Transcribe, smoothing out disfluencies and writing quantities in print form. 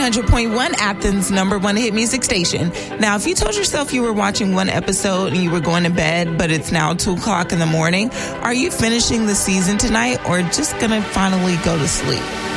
100.1, Athens' number one hit music station. Now, if you told yourself you were watching one episode and you were going to bed, but it's now 2 o'clock in the morning, are you finishing the season tonight or just going to finally go to sleep?